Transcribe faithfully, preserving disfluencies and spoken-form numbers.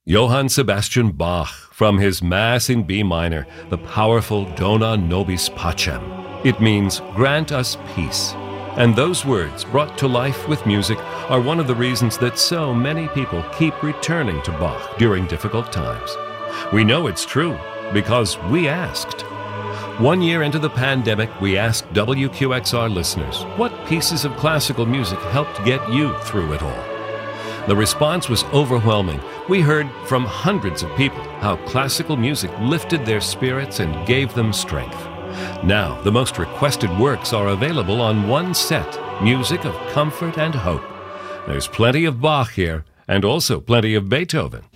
Johann Sebastian Bach, from his Mass in B minor, the powerful Dona Nobis Pacem. It means, grant us peace. And those words, brought to life with music, are one of the reasons that so many people keep returning to Bach during difficult times. We know it's true because we asked. One year into the pandemic, we asked W Q X R listeners, what pieces of classical music helped get you through it all? The response was overwhelming. We heard from hundreds of people how classical music lifted their spirits and gave them strength. Now, the most requested works are available on one set, music of comfort and hope. There's plenty of Bach here, and also plenty of Beethoven.